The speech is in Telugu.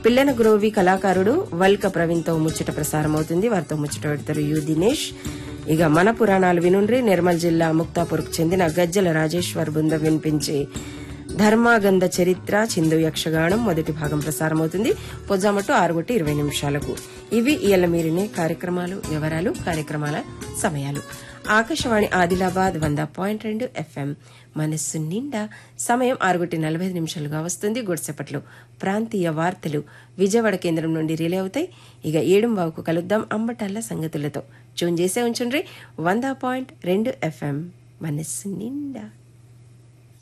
పిల్లన గ్రోవి కళాకారుడు వల్క ప్రవీణ్తో ముచ్చట ప్రసారం అవుతుంది. వారితో ముచ్చట పెడతారు యు దినేష్. ఇక మన పురాణాలు వినుండ్రి. నిర్మల్ జిల్లా ముక్తాపూర్కు చెందిన గజ్జల రాజేశ్వర్ బృందం వినిపించే ధర్మాగంధ చరిత్ర చిందు యక్షగానం మొదటి భాగం ప్రసారమవుతుంది పొజ్జామట్టు 6:20. ఇవి ఇయ్యాల మీరినే కార్యక్రమాలు, వివరాలు, కార్యక్రమాల సమయాలు. ఆకాశవాణి ఆదిలాబాద్ 100.2 FM మనస్సు నిండా. సమయం 6:45 వస్తుంది. గుడిసెపట్లో ప్రాంతీయ వార్తలు విజయవాడ కేంద్రం నుండి రిలే అవుతాయి. ఇక 7:15 కలుద్దాం అంబటాల సంగతులతో. ట్యూన్ చేసే ఉంచుండ్రి 100.2 FM మనస్సు నిండా.